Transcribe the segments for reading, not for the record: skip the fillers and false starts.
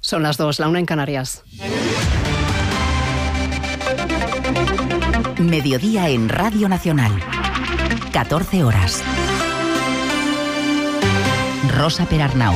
Son las 2, la 1 en Canarias. Mediodía en Radio Nacional. 14 horas. Rosa Perarnau.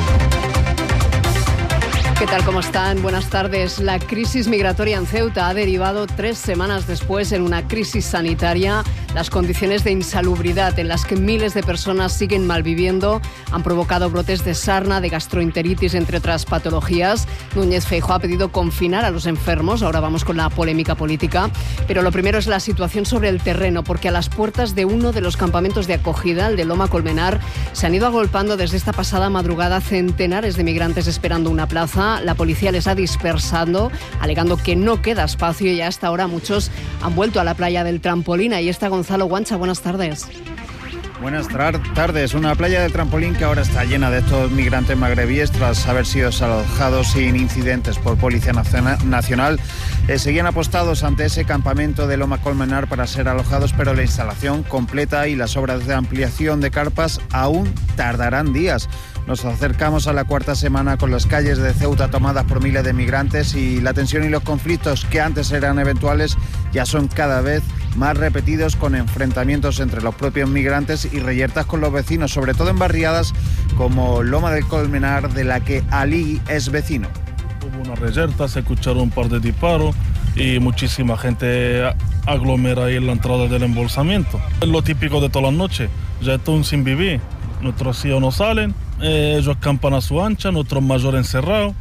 ¿Qué tal? ¿Cómo están? Buenas tardes. La crisis migratoria en Ceuta ha derivado 3 semanas después en una crisis sanitaria. Las condiciones de insalubridad en las que miles de personas siguen malviviendo han provocado brotes de sarna, de gastroenteritis, entre otras patologías. Núñez Feijóo ha pedido confinar a los enfermos. Ahora vamos con la polémica política. Pero lo primero es la situación sobre el terreno, porque a las puertas de uno de los campamentos de acogida, el de Loma Colmenar, se han ido agolpando desde esta pasada madrugada centenares de migrantes esperando una plaza. La policía les ha dispersado, alegando que no queda espacio, y hasta ahora muchos han vuelto a la playa del Trampolín. Ahí está Gonzalo Guancha, buenas tardes. Buenas tardes. Una playa del Trampolín que ahora está llena de estos migrantes magrebíes tras haber sido desalojados sin incidentes por Policía Nacional. Seguían apostados ante ese campamento de Loma Colmenar para ser alojados, pero la instalación completa y las obras de ampliación de carpas aún tardarán días. Nos acercamos a la cuarta semana con las calles de Ceuta tomadas por miles de migrantes, y la tensión y los conflictos que antes eran eventuales ya son cada vez más repetidos, con enfrentamientos entre los propios migrantes y reyertas con los vecinos, sobre todo en barriadas como Loma del Colmenar, de la que Ali es vecino. Hubo una reyerta, se escucharon un par de disparos y muchísima gente aglomera ahí en la entrada del embolsamiento. Es lo típico de todas las noches, ya esto es un sin vivir. Nuestros hijos no salen, ellos campan a su ancha, nuestros mayores encerrados.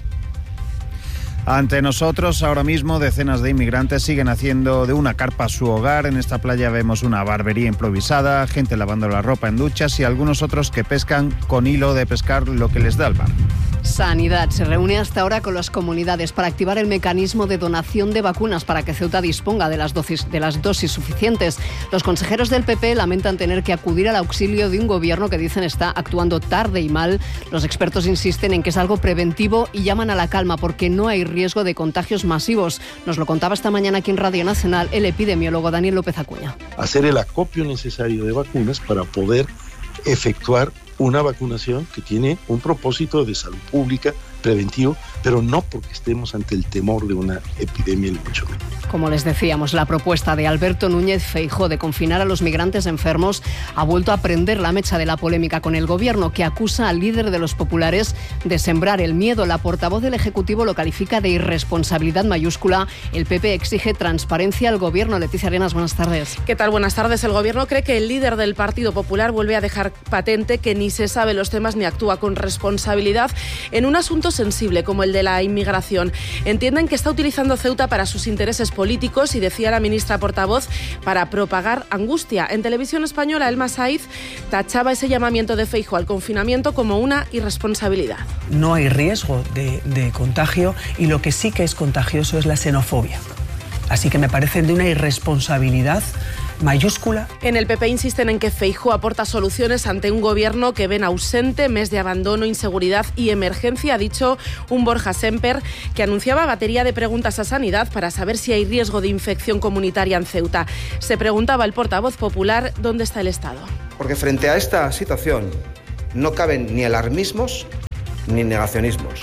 Ante nosotros, ahora mismo, decenas de inmigrantes siguen haciendo de una carpa su hogar. En esta playa vemos una barbería improvisada, gente lavando la ropa en duchas y algunos otros que pescan con hilo de pescar lo que les da el mar. Sanidad se reúne hasta ahora con las comunidades para activar el mecanismo de donación de vacunas para que Ceuta disponga de las dosis suficientes. Los consejeros del PP lamentan tener que acudir al auxilio de un gobierno que dicen está actuando tarde y mal. Los expertos insisten en que es algo preventivo y llaman a la calma porque no hay riesgo de contagios masivos. Nos lo contaba esta mañana aquí en Radio Nacional el epidemiólogo Daniel López Acuña. Hacer el acopio necesario de vacunas para poder efectuar una vacunación que tiene un propósito de salud pública preventivo, pero no porque estemos ante el temor de una epidemia ni mucho menos. Como les decíamos, la propuesta de Alberto Núñez Feijóo de confinar a los migrantes enfermos ha vuelto a prender la mecha de la polémica con el gobierno, que acusa al líder de los populares de sembrar el miedo. La portavoz del Ejecutivo lo califica de irresponsabilidad mayúscula. El PP exige transparencia al gobierno. Leticia Arenas, buenas tardes. ¿Qué tal? Buenas tardes. El gobierno cree que el líder del Partido Popular vuelve a dejar patente que ni se sabe los temas ni actúa con responsabilidad en un asunto sensible como el de la inmigración. Entienden que está utilizando Ceuta para sus intereses políticos y, decía la ministra portavoz, para propagar angustia. En Televisión Española, Elma Saiz tachaba ese llamamiento de Feijóo al confinamiento como una irresponsabilidad. No hay riesgo de contagio, y lo que sí que es contagioso es la xenofobia. Así que me parece de una irresponsabilidad mayúscula. En el PP insisten en que Feijóo aporta soluciones ante un gobierno que ven ausente, mes de abandono, inseguridad y emergencia. Ha dicho un Borja Semper que anunciaba batería de preguntas a Sanidad para saber si hay riesgo de infección comunitaria en Ceuta. Se preguntaba el portavoz popular dónde está el Estado. Porque frente a esta situación no caben ni alarmismos ni negacionismos.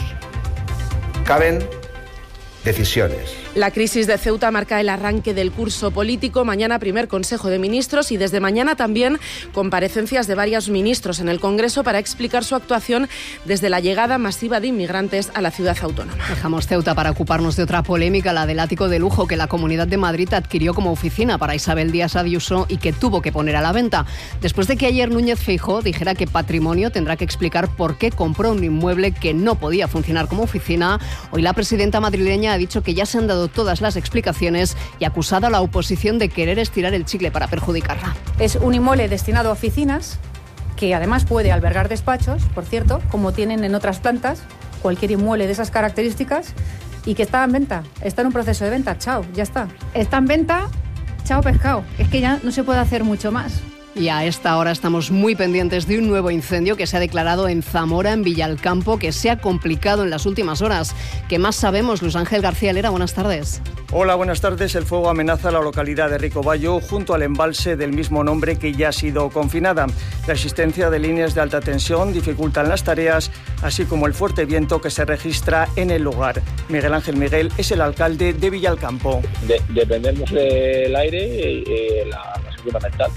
Caben decisiones. La crisis de Ceuta marca el arranque del curso político. Mañana primer Consejo de Ministros y desde mañana también comparecencias de varios ministros en el Congreso para explicar su actuación desde la llegada masiva de inmigrantes a la ciudad autónoma. Dejamos Ceuta para ocuparnos de otra polémica, la del ático de lujo que la Comunidad de Madrid adquirió como oficina para Isabel Díaz Ayuso y que tuvo que poner a la venta. Después de que ayer Núñez Feijóo dijera que Patrimonio tendrá que explicar por qué compró un inmueble que no podía funcionar como oficina, hoy la presidenta madrileña ha dicho que ya se han dado todas las explicaciones y ha acusado a la oposición de querer estirar el chicle para perjudicarla. Es un inmueble destinado a oficinas que además puede albergar despachos, por cierto, como tienen en otras plantas, cualquier inmueble de esas características, y que está en venta, está en un proceso de venta, chao, ya está. Está en venta, chao pescado, es que ya no se puede hacer mucho más. Y a esta hora estamos muy pendientes de un nuevo incendio que se ha declarado en Zamora, en Villalcampo, que se ha complicado en las últimas horas. ¿Qué más sabemos? Luis Ángel García Lera, buenas tardes. Hola, buenas tardes. El fuego amenaza la localidad de Ricobayo, junto al embalse del mismo nombre que ya ha sido confinada. La existencia de líneas de alta tensión dificultan las tareas, así como el fuerte viento que se registra en el lugar. Miguel Ángel Miguel es el alcalde de Villalcampo. Dependemos del aire y la es fundamental.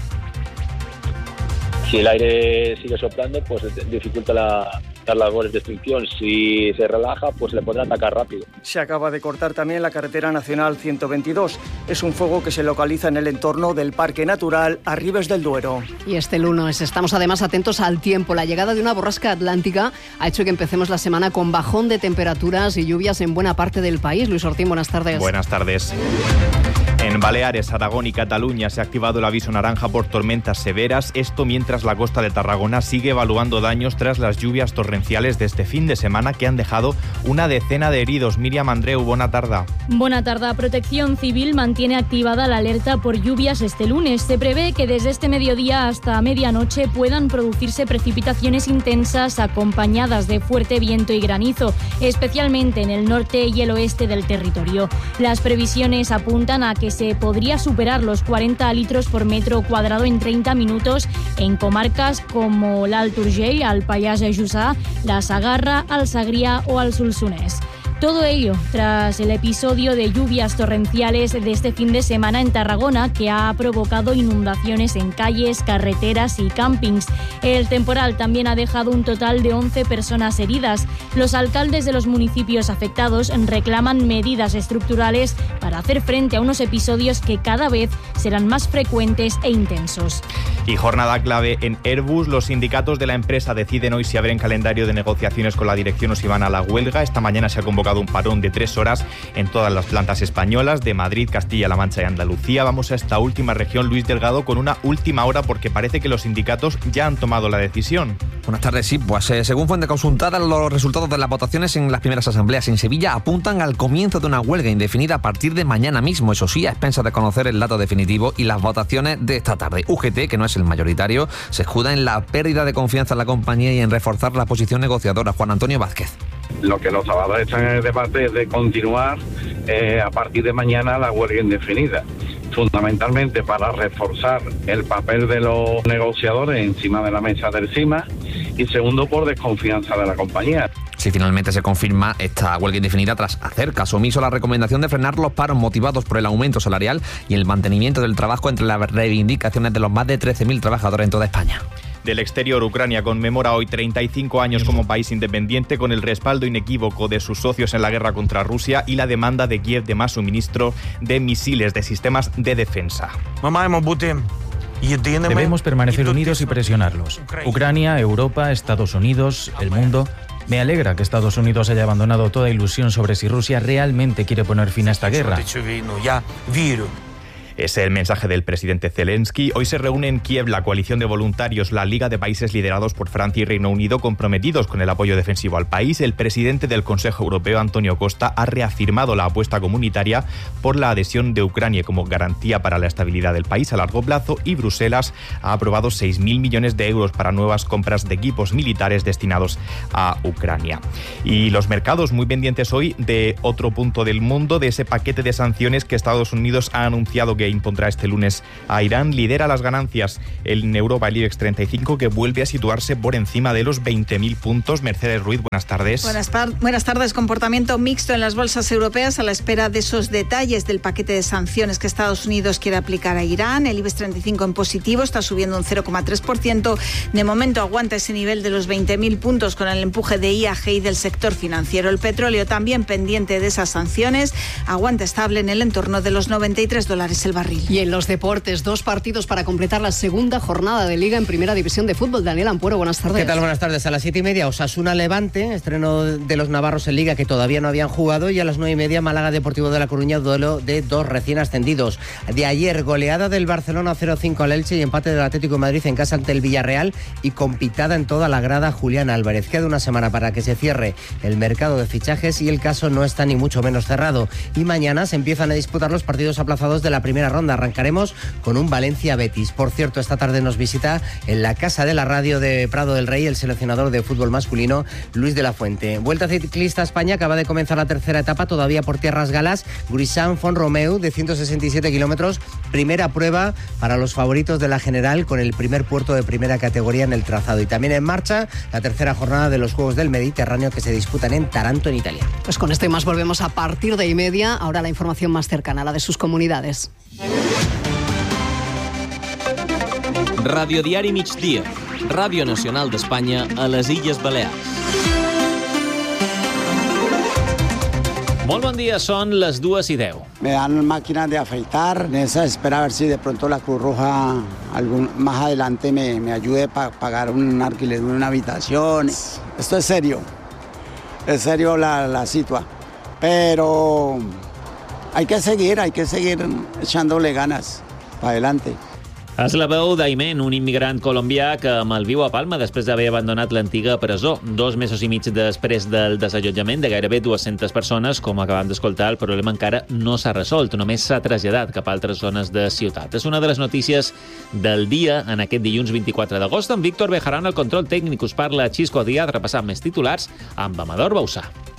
Si el aire sigue soplando, pues dificulta las labores de extinción. Si se relaja, pues le podrá atacar rápido. Se acaba de cortar también la carretera nacional 122. Es un fuego que se localiza en el entorno del Parque Natural Arribes del Duero. Y este lunes estamos además atentos al tiempo. La llegada de una borrasca atlántica ha hecho que empecemos la semana con bajón de temperaturas y lluvias en buena parte del país. Luis Ortín, buenas tardes. Buenas tardes. En Baleares, Aragón y Cataluña se ha activado el aviso naranja por tormentas severas, esto mientras la costa de Tarragona sigue evaluando daños tras las lluvias torrenciales de este fin de semana que han dejado una decena de heridos. Miriam Andreu, buena tarde. Buena tarde. Protección Civil mantiene activada la alerta por lluvias este lunes. Se prevé que desde este mediodía hasta medianoche puedan producirse precipitaciones intensas acompañadas de fuerte viento y granizo, especialmente en el norte y el oeste del territorio. Las previsiones apuntan a que se podría superar los 40 litros por metro cuadrado en 30 minutos en comarcas como l'Alt Urgell, el Pallars Jussà, la Sagarra, el Segrià o el Solsonès. Todo ello tras el episodio de lluvias torrenciales de este fin de semana en Tarragona, que ha provocado inundaciones en calles, carreteras y campings. El temporal también ha dejado un total de 11 personas heridas. Los alcaldes de los municipios afectados reclaman medidas estructurales para hacer frente a unos episodios que cada vez serán más frecuentes e intensos. Y jornada clave en Airbus. Los sindicatos de la empresa deciden hoy si abren calendario de negociaciones con la dirección o si van a la huelga. Esta mañana se ha convocado un parón de 3 horas en todas las plantas españolas de Madrid, Castilla-La Mancha y Andalucía. Vamos a esta última región, Luis Delgado, con una última hora porque parece que los sindicatos ya han tomado la decisión. Buenas tardes, sí, pues según fuente consultada, los resultados de las votaciones en las primeras asambleas en Sevilla apuntan al comienzo de una huelga indefinida a partir de mañana mismo, eso sí, a expensas de conocer el dato definitivo y las votaciones de esta tarde. UGT, que no es el mayoritario, se escuda en la pérdida de confianza en la compañía y en reforzar la posición negociadora. Juan Antonio Vázquez. Lo que los trabajadores están en el debate es de continuar a partir de mañana la huelga indefinida, fundamentalmente para reforzar el papel de los negociadores encima de la mesa del CIMA y segundo por desconfianza de la compañía. Si finalmente se confirma esta huelga indefinida tras hacer caso omiso a la recomendación de frenar los paros motivados por el aumento salarial y el mantenimiento del trabajo entre las reivindicaciones de los más de 13.000 trabajadores en toda España. Del exterior, Ucrania conmemora hoy 35 años como país independiente con el respaldo inequívoco de sus socios en la guerra contra Rusia y la demanda de Kiev de más suministro de misiles de sistemas de defensa. Debemos permanecer unidos y presionarlos. Ucrania, Europa, Estados Unidos, el mundo. Me alegra que Estados Unidos haya abandonado toda ilusión sobre si Rusia realmente quiere poner fin a esta guerra. Es el mensaje del presidente Zelensky. Hoy se reúne en Kiev la coalición de voluntarios, la Liga de Países liderados por Francia y Reino Unido, comprometidos con el apoyo defensivo al país. El presidente del Consejo Europeo, Antonio Costa, ha reafirmado la apuesta comunitaria por la adhesión de Ucrania como garantía para la estabilidad del país a largo plazo y Bruselas ha aprobado 6.000 millones de euros para nuevas compras de equipos militares destinados a Ucrania. Y los mercados muy pendientes hoy de otro punto del mundo, de ese paquete de sanciones que Estados Unidos ha anunciado que impondrá este lunes a Irán. Lidera las ganancias en Europa el IBEX 35, que vuelve a situarse por encima de los 20.000 puntos. Mercedes Ruiz, buenas tardes. Buenas tardes. Comportamiento mixto en las bolsas europeas a la espera de esos detalles del paquete de sanciones que Estados Unidos quiere aplicar a Irán. El IBEX 35 en positivo, está subiendo un 0,3%. De momento aguanta ese nivel de los 20.000 puntos con el empuje de IAG y del sector financiero. El petróleo también pendiente de esas sanciones, aguanta estable en el entorno de los $93 el barril. Y en los deportes, 2 partidos para completar la segunda jornada de Liga en Primera División de Fútbol. Daniel Ampuero, buenas tardes. ¿Qué tal? Buenas tardes. A las 7:30, Osasuna-Levante, estreno de los navarros en Liga que todavía no habían jugado, y a las 9:30, Málaga-Deportivo de La Coruña, duelo de 2 recién ascendidos. De ayer, goleada del Barcelona 0-5 al Elche y empate del Atlético de Madrid en casa ante el Villarreal y con pitada en toda la grada Julián Álvarez. Queda una semana para que se cierre el mercado de fichajes y el caso no está ni mucho menos cerrado. Y mañana se empiezan a disputar los partidos aplazados de la Primera primera ronda. Arrancaremos con un Valencia-Betis. Por cierto, esta tarde nos visita en la Casa de la Radio de Prado del Rey el seleccionador de fútbol masculino, Luis de la Fuente. Vuelta ciclista a España, acaba de comenzar la tercera etapa, todavía por tierras galas. Grisant-Font-Romeu, de 167 kilómetros. Primera prueba para los favoritos de la general, con el primer puerto de primera categoría en el trazado. Y también en marcha la tercera jornada de los Juegos del Mediterráneo, que se disputan en Taranto, en Italia. Pues con esto y más volvemos a partir de 1:30. Ahora la información más cercana, la de sus comunidades. Radio Diari Migdia, Ràdio Nacional d'Espanya a les Illes Balears. Molt bon dia, son las 2:10. Me dan máquinas de afeitar, espera a ver si de pronto la Cruz Roja más adelante me ayude para pagar un alquiler de una habitación. Esto es serio la situación, pero hay que seguir echándole ganas para adelante. És la veu d'Aymen, un immigrant colombià que malviu a Palma després d'haver abandonat l'antiga presó. 2 mesos i mig després del desallotjament de gairebé 200 persones, com acabem d'escoltar, el problema encara no s'ha resolt, només s'ha traslladat cap a altres zones de ciutat. És una de les notícies del dia en aquest dilluns 24 d'agost. En Víctor Bejarano, el control tècnic, us parla Xisco Díaz, repassant més titulars amb Amador Bausà.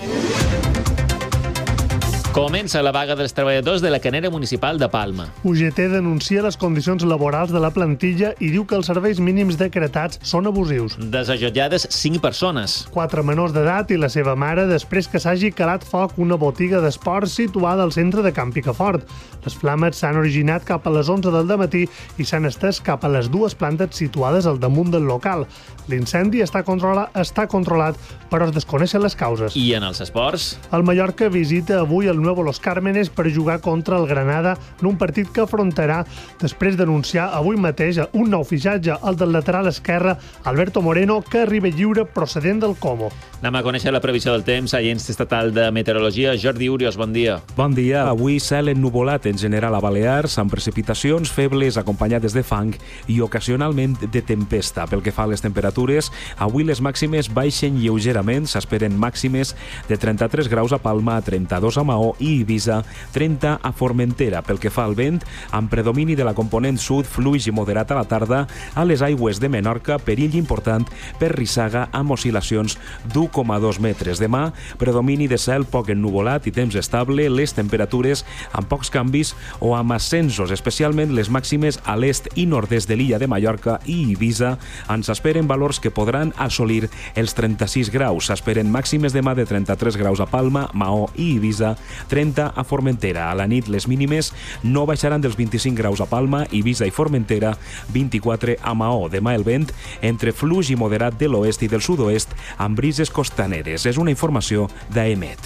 Comença la vaga dels treballadors de la canera municipal de Palma. UGT denuncia les condicions laborals de la plantilla i diu que els serveis mínims decretats són abusius. Desallotjades 5 persones. 4 menors d'edat i la seva mare després que s'hagi calat foc una botiga d'esports situada al centre de Can Picafort. Les flames s'han originat cap a les 11 del dematí i s'han estès cap a les 2 plantes situades al damunt del local. L'incendi està controlat, però es desconeixen les causes. I en els esports? El Mallorca visita avui el Nuevo Los Cármenes per jugar contra el Granada en un partit que afrontarà després d'anunciar avui mateix un nou fitxatge, el del lateral esquerre Alberto Moreno, que arriba lliure procedent del Como. Anem a conèixer la previsió del temps a l'Agència Estatal de Meteorologia. Jordi Urios, bon dia. Bon dia. Avui cel ennuvolat en general a Balears, amb precipitacions febles acompanyades de fang i ocasionalment de tempesta. Pel que fa a les temperatures, avui les màximes baixen lleugerament, s'esperen màximes de 33 graus a Palma, 32 a Maó i Eivissa, 30 a Formentera. Pel que fa al vent, amb predomini de la component sud, fluix i moderat a la tarda, a les aigües de Menorca, perill important per rissaga amb oscil·lacions d'1,2 metres. Demà, predomini de cel poc ennuvolat i temps estable, les temperatures amb pocs canvis o amb ascensos, especialment les màximes a l'est i nord-est de l'illa de Mallorca i Eivissa. Ens esperen valors que podran assolir els 36 graus. S'esperen màximes demà de 33 graus a Palma, Maó i Eivissa, 30 a Formentera. A la nit les mínimes no baixaran dels 25 graus a Palma, Eivissa i Formentera, 24 a Maó. Demà el vent entre fluix i moderat de l'oest i del sud-oest amb brises costaneres. És una informació d'AEMET.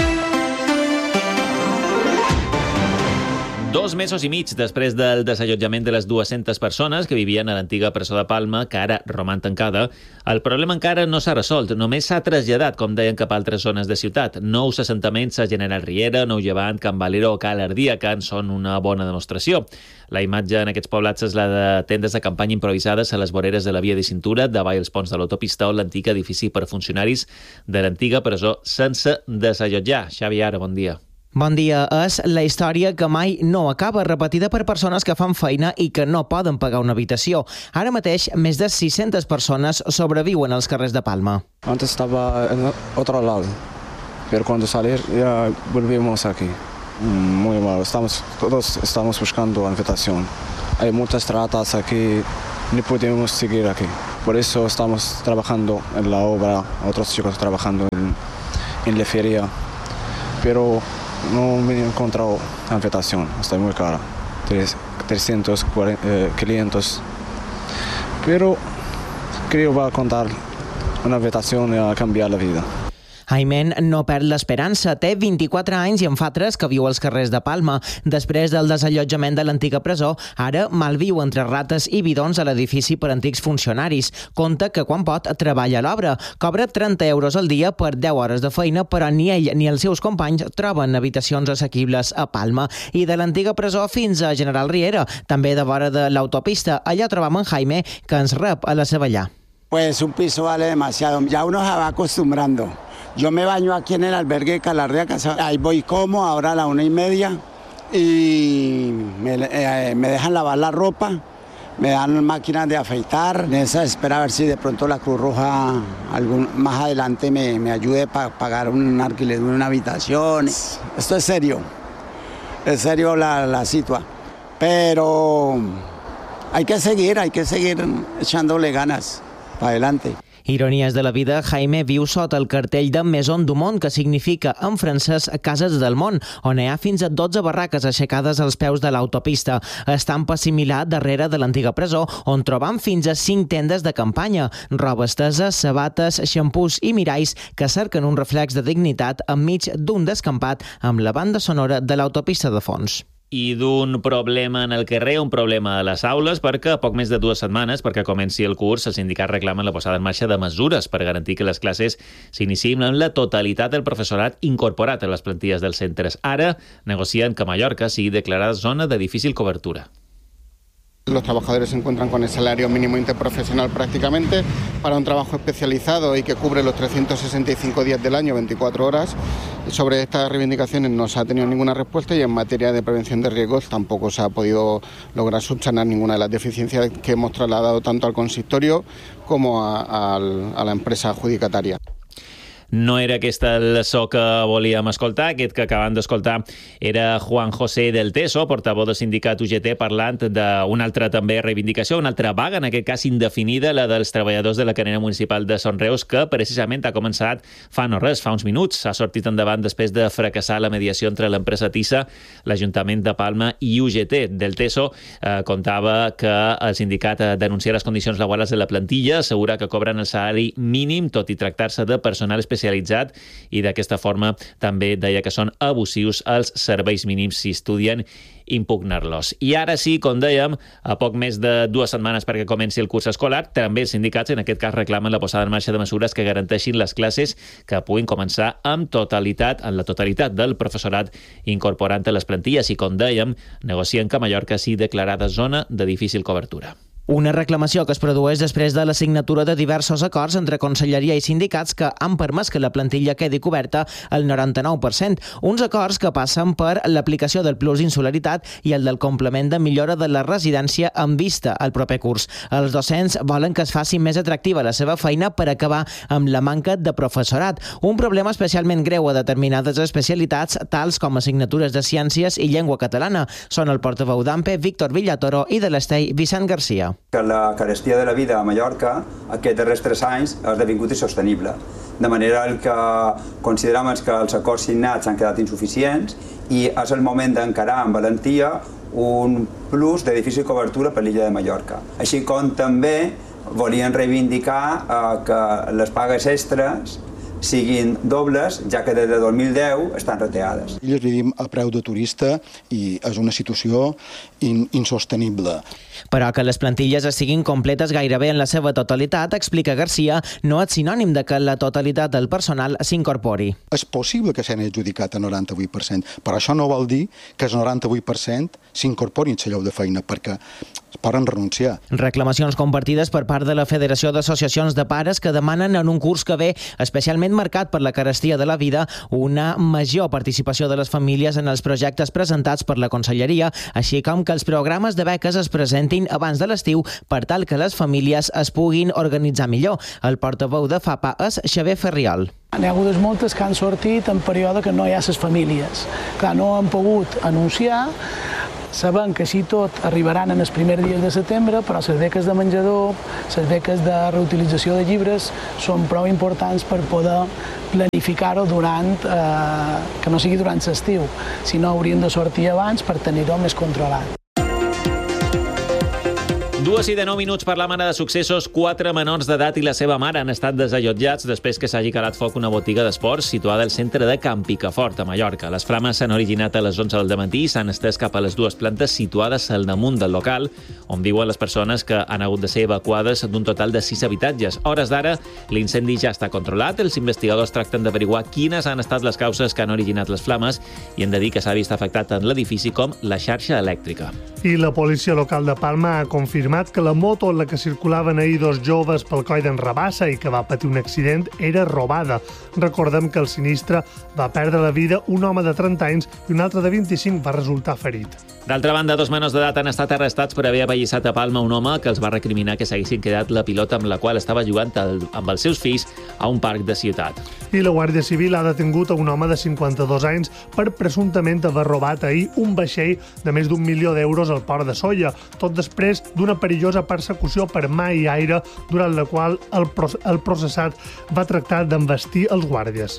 2 mesos i mig després del desallotjament de les 200 persones que vivien a l'antiga presó de Palma, que ara roman tancada, el problema encara no s'ha resolt, només s'ha traslladat, com deien, cap a altres zones de ciutat. Nous assentaments a General Riera, Nou Llevant, Can Valero o Cal Ardía, que en són una bona demostració. La imatge en aquests poblats és la de tendes de campanya improvisades a les voreres de la via de cintura, davall els ponts de l'autopista o l'antic edifici per funcionaris de l'antiga presó sense desallotjar. Xavi Ara, bon dia. Bon dia. És la història que mai no acaba, repetida per persones que fan feina i que no poden pagar una habitació. Ara mateix, més de 600 persones sobreviuen als carrers de Palma. Antes estaba en otro lado, pero cuando salir ya volvimos aquí. Muy mal, todos estamos buscando habitación. Hay muchas tratas aquí, no podemos seguir aquí. Por eso estamos trabajando en la obra, otros chicos trabajando en la feria, pero no me he encontrado habitación, está muy cara, 300, 500, pero creo que va a contar una habitación y a cambiar la vida. Aymen no perd l'esperança. Té 24 anys i en fa 3 que viu als carrers de Palma. Després del desallotjament de l'antiga presó, ara malviu entre rates i bidons a l'edifici per antics funcionaris. Conta que quan pot treballa a l'obra. Cobra 30 euros al dia per 10 hores de feina, però ni ell ni els seus companys troben habitacions assequibles a Palma. I de l'antiga presó fins a General Riera, també de vora de l'autopista. Allà trobam en Jaime, que ens rep a la seva llar. Pues un piso vale demasiado, ya uno se va acostumbrando. Yo me baño aquí en el albergue de Calarrea, ahí voy como, ahora a la 1:30, y me dejan lavar la ropa, me dan máquinas de afeitar. En esa espera a ver si de pronto la Cruz Roja más adelante me ayude para pagar un alquiler de una habitación. Esto es serio la situación, pero hay que seguir echándole ganas para adelante. Ironies de la vida, Jaime viu sota el cartell de Maison du Monde, que significa en francès Cases del Món, on hi ha fins a 12 barraques aixecades als peus de l'autopista. Estampa similar darrere de l'antiga presó, on trobam fins a 5 tendes de campanya, roba estesa, sabates, xampús i miralls que cerquen un reflex de dignitat enmig d'un descampat amb la banda sonora de l'autopista de fons. I d'un problema en el carrer, un problema a les aules, perquè a poc més de 2 setmanes, perquè comenci el curs, els sindicats reclamen la posada en marxa de mesures per garantir que les classes s'iniciïn amb la totalitat del professorat incorporat a les plantilles dels centres. Ara negocien que Mallorca sigui declarada zona de difícil cobertura. Los trabajadores se encuentran con el salario mínimo interprofesional prácticamente para un trabajo especializado y que cubre los 365 días del año, 24 horas. Sobre estas reivindicaciones no se ha tenido ninguna respuesta y en materia de prevención de riesgos tampoco se ha podido lograr subsanar ninguna de las deficiencias que hemos trasladado tanto al consistorio como a la empresa adjudicataria. No era aquesta el so que volíem escoltar. Aquest que acabem d'escoltar era Juan José del Teso, portaveu del sindicat UGT, parlant d'una altra també reivindicació, una altra vaga, en aquest cas indefinida, la dels treballadors de la cadena municipal de Son Reus, que precisament ha començat fa uns minuts. Ha sortit endavant després de fracassar la mediació entre l'empresa TISA, l'Ajuntament de Palma i UGT. Del Teso contava que el sindicat denuncia les condicions laborals de la plantilla, assegura que cobren el salari mínim, tot i tractar-se de personal especialitzat, i d'aquesta forma també deia que són abusius els serveis mínims si estudien impugnar-los. I ara sí, com dèiem, a poc més de 2 setmanes perquè comenci el curs escolar, també els sindicats en aquest cas reclamen la posada en marxa de mesures que garanteixin les classes que puguin començar en la totalitat del professorat incorporant a les plantilles i, com dèiem, negocien que Mallorca sigui declarada zona de difícil cobertura. Una reclamació que es produeix després de la signatura de diversos acords entre Conselleria i sindicats que han permès que la plantilla quedi coberta al 99%. Uns acords que passen per l'aplicació del plus insularitat i el del complement de millora de la residència amb vista al proper curs. Els docents volen que es faci més atractiva la seva feina per acabar amb la manca de professorat, un problema especialment greu a determinades especialitats tals com assignatures de ciències i llengua catalana. Són el portaveu d'AMPE, Víctor Villatoro, i de l'Estei, Vicent Garcia. Que la carestia de la vida a Mallorca aquests darrers 3 anys ha esdevingut insostenible. De manera que considerem que els acords signats han quedat insuficients i és el moment d'encarar amb valentia un plus de difícil cobertura per l'illa de Mallorca. Així com també volien reivindicar que les pagues extres siguin dobles, ja que des de 2010 estan reteades. Ells vivim a preu de turista i és una situació insostenible. Però que les plantilles estiguin completes gairebé en la seva totalitat, explica Garcia, no és sinònim de que la totalitat del personal s'incorpori. És possible que s'hagi adjudicat el 98%, però això no vol dir que el 98% s'incorpori en el lloc de feina, perquè poden renunciar. Reclamacions compartides per part de la Federació d'Associacions de Pares que demanen en un curs que ve especialment marcat per la carestia de la vida una major participació de les famílies en els projectes presentats per la Conselleria, així com que els programes de beques es presentin abans de l'estiu per tal que les famílies es puguin organitzar millor. El portaveu de FAPA és Xavier Ferriol. N'hi ha hagut moltes que han sortit en període que no hi ha les famílies. Clar, no han pogut anunciar, sabem que així tot arribaran en els primers dies de setembre, però les beques de menjador, les beques de reutilització de llibres són prou importants per poder planificar-ho que no sigui durant l'estiu, sinó haurien de sortir abans per tenir-ho més controlat. 2:09 parlant ara de successos. 4 menors d'edat i la seva mare han estat desallotjats després que s'hagi calat foc una botiga d'esports situada al centre de Can Picafort, a Mallorca. Les flames s'han originat a les 11 del dematí i s'han estès cap a les 2 plantes situades al damunt del local, on viuen les persones que han hagut de ser evacuades d'un total de 6 habitatges. Hores d'ara, l'incendi ja està controlat. Els investigadors tracten d'averiguar quines han estat les causes que han originat les flames i hem de dir que s'ha vist afectat tant l'edifici com la xarxa elèctrica. I la policia local de Palma ha confirmat confirmat que la moto en la que circulaven ahir dos joves pel coll d'en Rabassa i que va patir un accident era robada. Recordem que el sinistre va perdre la vida un home de 30 anys i un altre de 25 va resultar ferit. D'altra banda, 2 menors d'edat han estat arrestats per haver apallissat a Palma un home que els va recriminar que s'haguessin quedat la pilota amb la qual estava jugant amb els seus fills a un parc de ciutat. I la Guàrdia Civil ha detingut a un home de 52 anys per presumptament haver robat ahir un vaixell de més d'1 milió d'euros al port de Sóller, tot després d'una perillosa persecució per mà i aire durant la qual el processat va tractar d'envestir els guàrdies.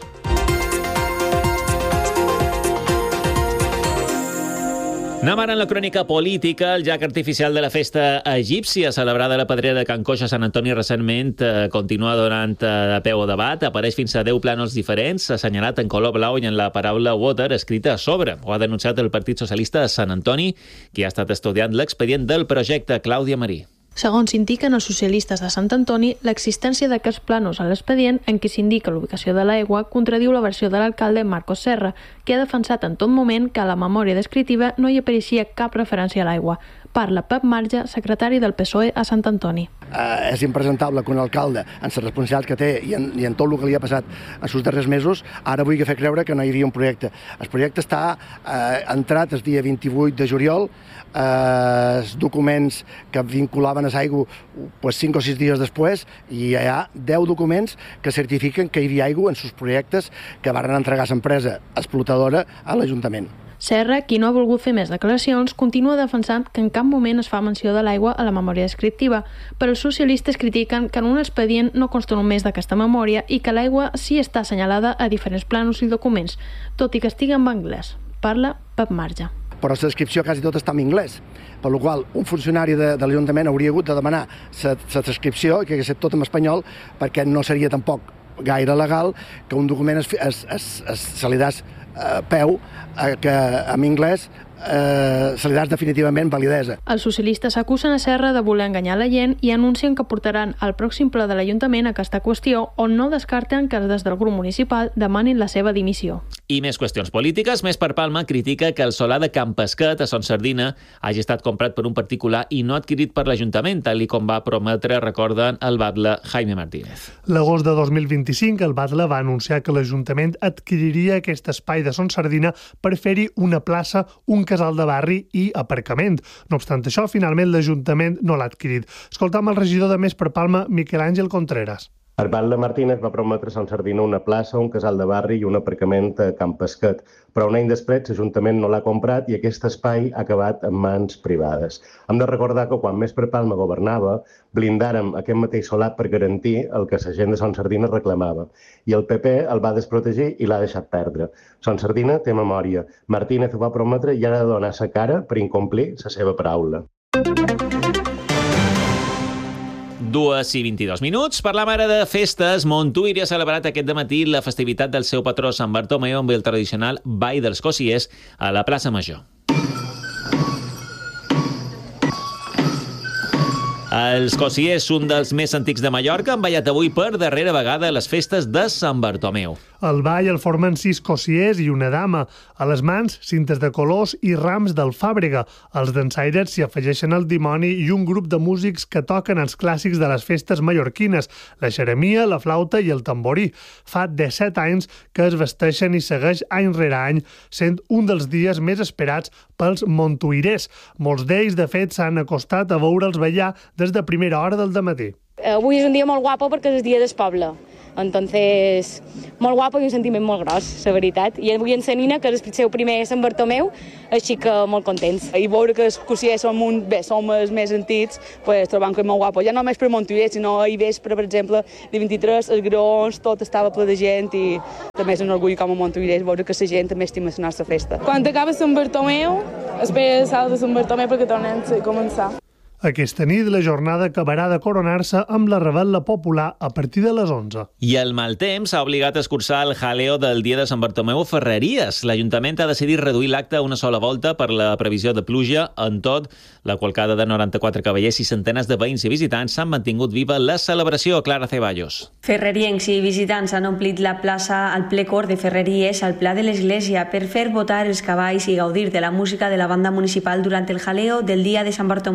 Anem ara en la crònica política. El llac artificial de la festa egípcia, celebrada a la Pedrera de Can Coix a Sant Antoni recentment, continua donant de peu a debat. Apareix fins a 10 plànols diferents, assenyalat en color blau i en la paraula water escrita a sobre. Ho ha denunciat el Partit Socialista de Sant Antoni, qui ha estat estudiant l'expedient del projecte. Clàudia Marí. Segons indiquen els socialistes de Sant Antoni, l'existència d'aquests plànols a l'expedient en què s'indica l'ubicació de l'aigua contradiu la versió de l'alcalde Marcos Serra, que ha defensat en tot moment que a la memòria descriptiva no hi apareixia cap referència a l'aigua. Parla Pep Marge, secretari del PSOE a Sant Antoni. És impresentable que un alcalde, en les responsabilitats que té i en tot el que li ha passat en els darrers mesos, ara vulgui fer creure que no hi havia un projecte. El projecte està entrat el dia 28 de juliol, els documents que vinculaven a l'aigua 5 o 6 dies després, i hi ha 10 documents que certifiquen que hi havia aigua en els projectes que van entregar l'empresa explotadora a l'Ajuntament. Serra, qui no ha volgut fer més declaracions, continua defensant que en cap moment es fa menció de l'aigua a la memòria descriptiva, però els socialistes critiquen que en un expedient no consta només d'aquesta memòria i que l'aigua sí està assenyalada a diferents plànols i documents, tot i que estigui en anglès. Parla Pep Marge. Però la descripció quasi tot està en anglès, per la qual un funcionari de l'Ajuntament hauria hagut de demanar la descripció, que hagués estat tot en espanyol, perquè no seria tampoc gaire legal que un document se li dàs peu que en anglès se li dàs definitivament validesa. Els socialistes acusen a Serra de voler enganyar la gent i anuncien que portaran al pròxim ple de l'Ajuntament aquesta qüestió, on no descarten que des del grup municipal demanin la seva dimissió. I més qüestions polítiques. Més per Palma critica que el solar de Can Pesquet, a Son Sardina, hagi estat comprat per un particular i no adquirit per l'Ajuntament, tal com va prometre, recorden, el batle Jaime Martínez. L'agost de 2025, el batle va anunciar que l'Ajuntament adquiriria aquest espai de Son Sardina per fer-hi una plaça, un casal de barri i aparcament. No obstant això, finalment l'Ajuntament no l'ha adquirit. Escoltam el regidor de Més per Palma, Miquel Àngel Contreras. El batle Martínez va prometre a Son Sardina una plaça, un casal de barri i un aparcament a Can Pesquet, però un any després l'Ajuntament no l'ha comprat i aquest espai ha acabat en mans privades. Hem de recordar que quan Més per Palma governava, blindàrem aquest mateix solar per garantir el que la gent de Son Sardina reclamava. I el PP el va desprotegir i l'ha deixat perdre. Son Sardina té memòria. Martínez ho va prometre i ha de donar sa cara per incomplir la seva paraula. 2:22. Parlam ara de festes. Montuïri ha celebrat aquest dematí la festivitat del seu patró Sant Bartomeu amb el tradicional Ball dels Cossiers a la plaça Major. Els Cossiers, un dels més antics de Mallorca, han ballat avui per darrera vegada a les festes de Sant Bartomeu. El ball el formen 6 cossiers i una dama. A les mans, cintes de colors i rams d'alfàbrega. Els dansaires s'hi afegeixen el dimoni i un grup de músics que toquen els clàssics de les festes mallorquines, la xeremia, la flauta i el tamborí. Fa 17 anys que es vesteixen i segueix any rere any, sent un dels dies més esperats pels montuirers. Molts d'ells, de fet, s'han acostat a veure'ls ballar des de primera hora del dematí. Avui és un dia molt guapo perquè és el dia del poble. Entonces, molt guapo i un sentiment molt gros, la veritat. I avui en la nina, que és el seu primer Sant Bartomeu, així que molt contents. I veure que els cossiers som els més antics, pues, trobam que és molt guapo. Ja no només per Montuïrer, sinó ahir vespre, per exemple, de 23, els graons, tot estava ple de gent i també és un orgull com a Montuïrers veure que la gent també estima la nostra festa. Quan acaba Sant Bartomeu, espera el salt de Sant Bartomeu perquè tornem a començar. Aquesta nit la jornada acabarà de coronar-se amb la revetla popular a partir de les 11. I el mal temps ha obligat a escurçar el jaleo del dia de Sant Bartomeu a Ferreries. L'Ajuntament ha decidit reduir l'acte a una sola volta per la previsió de pluja. En tot, la qualcada de 94 cavallers i centenes de veïns i visitants s'han mantingut viva la celebració. Clara Ceballos. Ferreriencs i visitants han omplit la plaça al ple cor de Ferreries al Pla de l'Església per fer votar els cavalls i gaudir de la música de la banda municipal durant el jaleo del dia de Sant Bartomeu. Us ho miràvem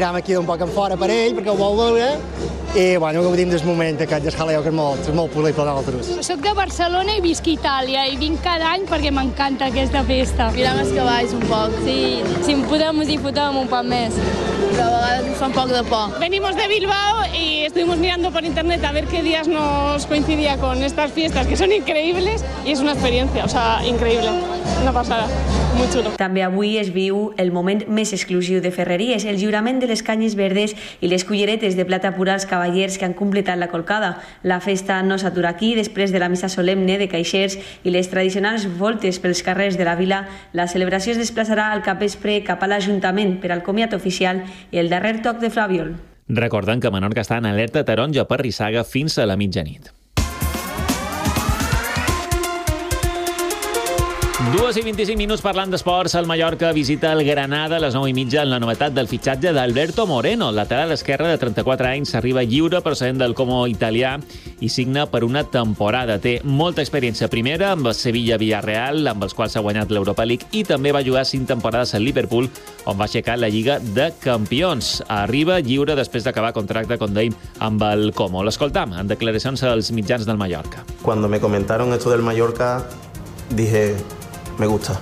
ja me quedo un poc en fora per ell, perquè ho vol veure, i bueno, gaudim del moment aquest del jaleo, que és molt públic per nosaltres. Soc de Barcelona i visc a Itàlia, i vinc cada any perquè m'encanta aquesta festa. Mirem els cavalls un poc, sí, si en podem disfrutar un poc més, però a vegades ens fa un poc de por. Venimos de Bilbao y estuvimos mirando por internet a ver qué días nos coincidía con estas fiestas, que son increíbles, y es una experiencia, o sea, increíble, una pasada. Molt xulo. També avui es viu el moment més exclusiu de Ferreries, el lliurament de les canyes verdes i les culleretes de plata pura als cavallers que han completat la colcada. La festa no s'atura aquí. Després de la missa solemne de caixers i les tradicionals voltes pels carrers de la vila, la celebració es desplaçarà al capvespre cap a l'Ajuntament per al comiat oficial i el darrer toc de flabiol. Recorden que Menorca està en alerta taronja per rissaga fins a la mitjanit. 2:25 parlant d'esports. El Mallorca visita el Granada a les 9:30 en la novetat del fitxatge d'Alberto Moreno. Lateral esquerre de 34 anys, arriba lliure procedent del Como italià i signa per una temporada. Té molta experiència primera amb el Sevilla-Villarreal, amb els quals ha guanyat l'Europa League, i també va jugar 5 temporades al Liverpool, on va aixecar la Lliga de Campions. Arriba lliure després d'acabar contracte, com dèiem, amb el Como. L'escoltam en declaracions als mitjans del Mallorca. Cuando me comentaron esto del Mallorca, dije... Me gusta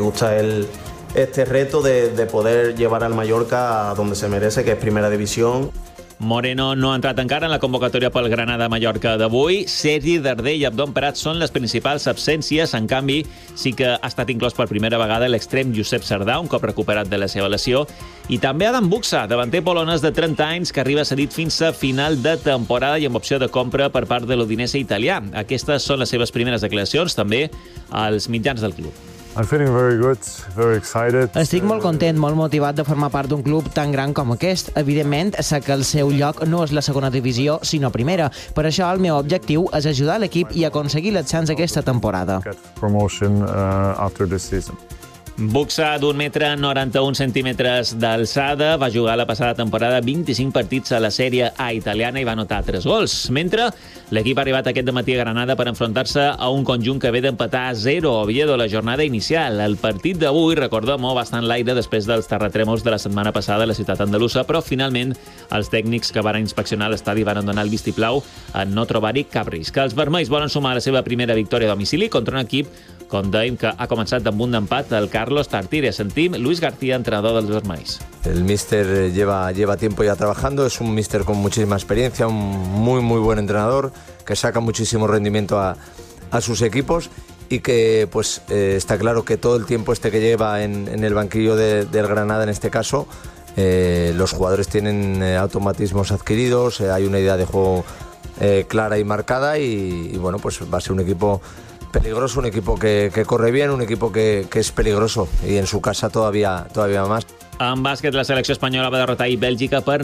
este reto de poder llevar al Mallorca a donde se merece, que es Primera División. Moreno no ha entrat encara en la convocatòria pel Granada-Mallorca d'avui. Sergi Darder i Abdon Prat són les principals absències. En canvi, sí que ha estat inclòs per primera vegada l'extrem Josep Sardà, un cop recuperat de la seva lesió. I també Adam Buxa, davanter polonès de 30 anys, que arriba cedit fins a final de temporada i amb opció de compra per part de l'Udinese italià. Aquestes són les seves primeres declaracions, també als mitjans del club. I'm feeling very good, very excited. Estic molt content, molt motivat de formar part d'un club tan gran com aquest. Evidentment, sé que el seu lloc no és la segona divisió, sinó primera. Per això el meu objectiu és ajudar l'equip i aconseguir l'ascens aquesta temporada. Promotion after this season. Buxa, d'un metre 91 centímetres d'alçada, va jugar la passada temporada 25 partits a la Sèrie A italiana i va anotar 3 gols. Mentre l'equip ha arribat aquest dematí a Granada per enfrontar-se a un conjunt que ve d'empatar a 0 a Oviedo la jornada inicial. El partit d'avui, recordem-ho, va estar en l'aire després dels terratrèmols de la setmana passada a la ciutat andalusa, però finalment els tècnics que van inspeccionar l'estadi van donar el vistiplau en no trobar-hi cap risc. Els vermells volen sumar la seva primera victòria a domicili contra un equip, com dèiem, que ha començat amb un empat el Carlos Tartiere. Sentim Luis García, entrenador dels vermells. El míster lleva tiempo ya trabajando, es un míster con muchísima experiencia, un muy buen entrenador que saca muchísimo rendimiento a sus equipos y que pues está claro que todo el tiempo que lleva en el banquillo del Granada en este caso, los jugadores tienen automatismos adquiridos, hay una idea de juego clara y marcada y bueno, pues va a ser un equipo peligroso, un equipo que corre bien, un equipo que es peligroso y en su casa todavía más. En bàsquet, la selecció espanyola va derrotar Bèlgica per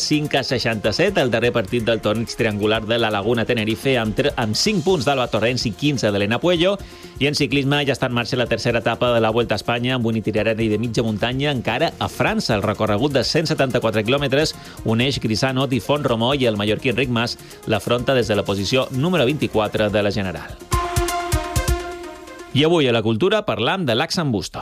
95-67, el darrer partit del torneig triangular de la Laguna Tenerife, amb 5 punts d'Alba Torrents i 15 d'Helena Puello. I en ciclisme ja està en marxa la tercera etapa de la Vuelta a Espanya, amb un itinerari de mitja muntanya encara a França. El recorregut de 174 quilòmetres uneix Grisano, Difon Romó i el mallorquí Enric Mas l'afronta des de la posició número 24 de la general. I avui a la cultura parlam de l'Axan Busto.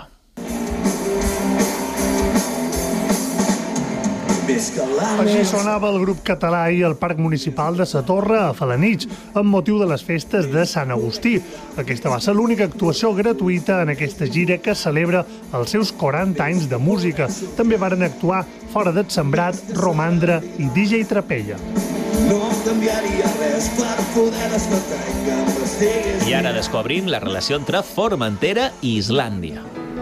Així sonava el grup català ahir al Parc Municipal de Sa Torre a Felanitx, amb motiu de les festes de Sant Agustí. Aquesta va ser l'única actuació gratuïta en aquesta gira que celebra els seus 40 anys de música. També varen actuar Fora del Sembrat, Romandre i DJ Trapella. No canviaria res per poder despertar que m'estigués... I ara descobrim la relació entre Formentera i Islàndia.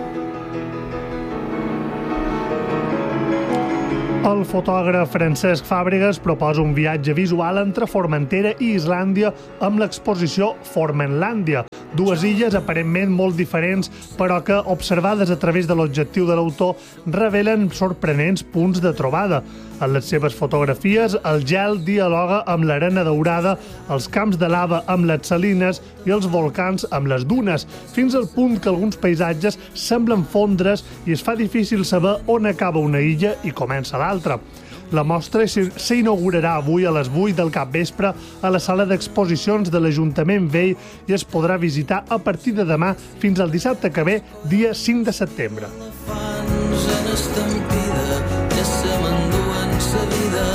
El fotògraf Francesc Fàbregas proposa un viatge visual entre Formentera i Islàndia amb l'exposició Formenlàndia, dues illes aparentment molt diferents, però que, observades a través de l'objectiu de l'autor, revelen sorprenents punts de trobada. En les seves fotografies, el gel dialoga amb l'arena daurada, els camps de lava amb les salines i els volcans amb les dunes, fins al punt que alguns paisatges semblen fondre's i es fa difícil saber on acaba una illa i comença l'altra. La mostra s'inaugurarà avui a les 8 del capvespre a la sala d'exposicions de l'Ajuntament Vell i es podrà visitar a partir de demà fins al dissabte que ve, dia 5 de setembre. sa vida.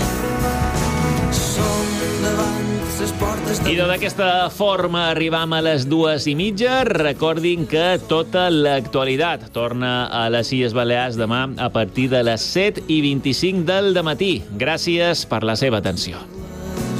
Som davant ses portes I d'aquesta forma arribam a les 2:30. Recordin que tota l'actualitat torna a les Illes Balears demà a partir de les 7:25 del dematí. Gràcies per la seva atenció.